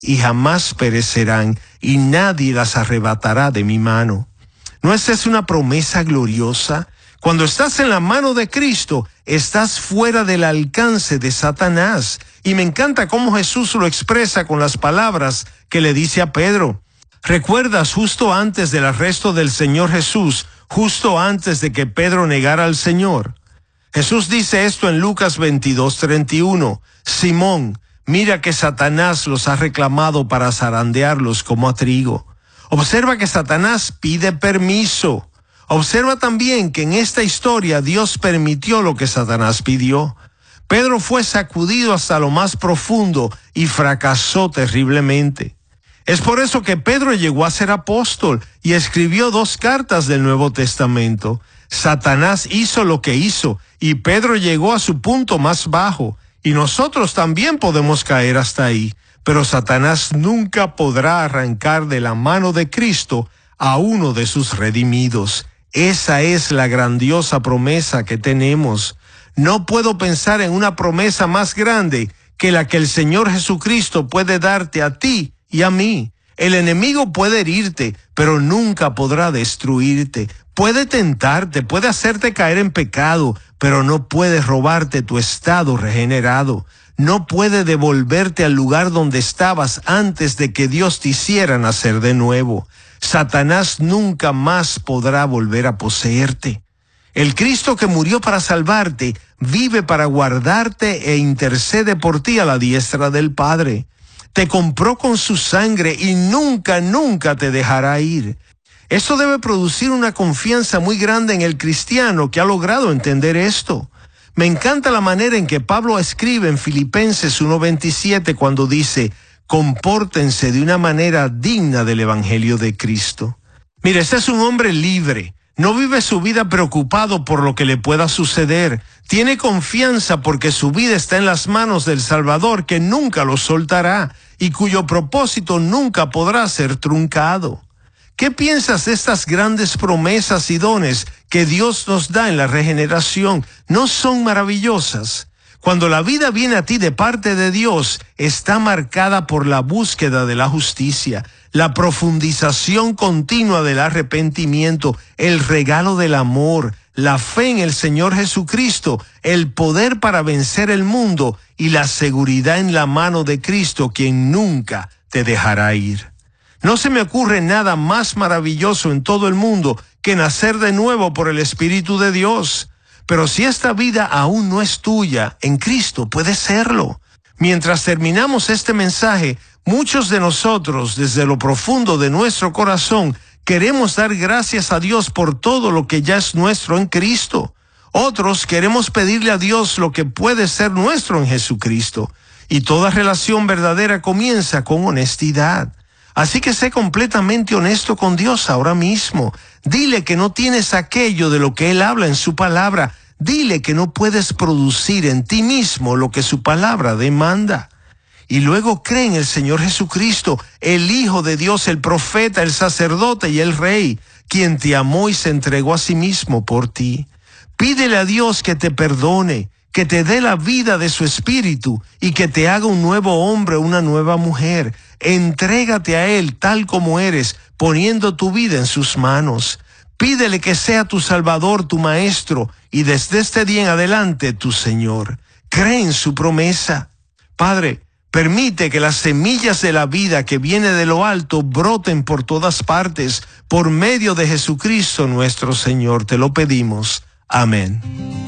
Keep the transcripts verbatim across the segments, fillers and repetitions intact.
y jamás perecerán, y nadie las arrebatará de mi mano. ¿No es esa una promesa gloriosa? Cuando estás en la mano de Cristo, estás fuera del alcance de Satanás. Y me encanta cómo Jesús lo expresa con las palabras que le dice a Pedro. ¿Recuerdas justo antes del arresto del Señor Jesús, justo antes de que Pedro negara al Señor? Jesús dice esto en Lucas veintidós, treinta y uno. Simón, mira que Satanás los ha reclamado para zarandearlos como a trigo. Observa que Satanás pide permiso. Observa también que en esta historia Dios permitió lo que Satanás pidió. Pedro fue sacudido hasta lo más profundo y fracasó terriblemente. Es por eso que Pedro llegó a ser apóstol y escribió dos cartas del Nuevo Testamento. Satanás hizo lo que hizo y Pedro llegó a su punto más bajo. Y nosotros también podemos caer hasta ahí. Pero Satanás nunca podrá arrancar de la mano de Cristo a uno de sus redimidos. Esa es la grandiosa promesa que tenemos. No puedo pensar en una promesa más grande que la que el Señor Jesucristo puede darte a ti y a mí. El enemigo puede herirte, pero nunca podrá destruirte. Puede tentarte, puede hacerte caer en pecado, pero no puede robarte tu estado regenerado. No puede devolverte al lugar donde estabas antes de que Dios te hiciera nacer de nuevo. Satanás nunca más podrá volver a poseerte. El Cristo que murió para salvarte, vive para guardarte e intercede por ti a la diestra del Padre. Te compró con su sangre y nunca, nunca te dejará ir. Esto debe producir una confianza muy grande en el cristiano que ha logrado entender esto. Me encanta la manera en que Pablo escribe en Filipenses uno veintisiete cuando dice: compórtense de una manera digna del Evangelio de Cristo. Mire, este es un hombre libre. No vive su vida preocupado por lo que le pueda suceder. Tiene confianza porque su vida está en las manos del Salvador, que nunca lo soltará y cuyo propósito nunca podrá ser truncado. ¿Qué piensas de estas grandes promesas y dones que Dios nos da en la regeneración? ¿No son maravillosas? Cuando la vida viene a ti de parte de Dios, está marcada por la búsqueda de la justicia, la profundización continua del arrepentimiento, el regalo del amor, la fe en el Señor Jesucristo, el poder para vencer el mundo y la seguridad en la mano de Cristo, quien nunca te dejará ir. No se me ocurre nada más maravilloso en todo el mundo que nacer de nuevo por el Espíritu de Dios. Pero si esta vida aún no es tuya, en Cristo puede serlo. Mientras terminamos este mensaje, muchos de nosotros, desde lo profundo de nuestro corazón, queremos dar gracias a Dios por todo lo que ya es nuestro en Cristo. Otros queremos pedirle a Dios lo que puede ser nuestro en Jesucristo. Y toda relación verdadera comienza con honestidad. Así que sé completamente honesto con Dios ahora mismo. Dile que no tienes aquello de lo que Él habla en su palabra. Dile que no puedes producir en ti mismo lo que su palabra demanda. Y luego cree en el Señor Jesucristo, el Hijo de Dios, el profeta, el sacerdote y el Rey, quien te amó y se entregó a sí mismo por ti. Pídele a Dios que te perdone, que te dé la vida de su Espíritu y que te haga un nuevo hombre, una nueva mujer. Entrégate a Él tal como eres, poniendo tu vida en sus manos. Pídele que sea tu Salvador, tu Maestro, y desde este día en adelante tu Señor. Cree en su promesa. Padre, permite que las semillas de la vida que viene de lo alto broten por todas partes, por medio de Jesucristo nuestro Señor. Te lo pedimos. Amén.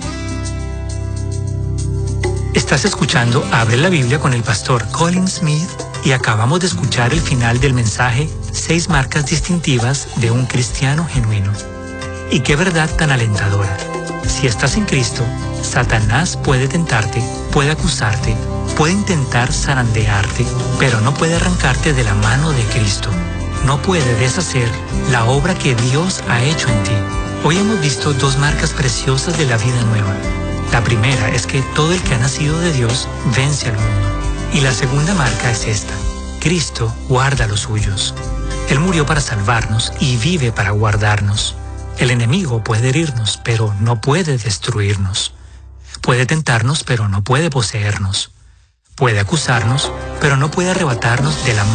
Estás escuchando Abre la Biblia con el pastor Colin Smith y acabamos de escuchar el final del mensaje Seis marcas distintivas de un cristiano genuino. Y qué verdad tan alentadora. Si estás en Cristo, Satanás puede tentarte, puede acusarte, puede intentar zarandearte, pero no puede arrancarte de la mano de Cristo. No puede deshacer la obra que Dios ha hecho en ti. Hoy hemos visto dos marcas preciosas de la vida nueva. La primera es que todo el que ha nacido de Dios vence al mundo. Y la segunda marca es esta: Cristo guarda a los suyos. Él murió para salvarnos y vive para guardarnos. El enemigo puede herirnos, pero no puede destruirnos. Puede tentarnos, pero no puede poseernos. Puede acusarnos, pero no puede arrebatarnos del amor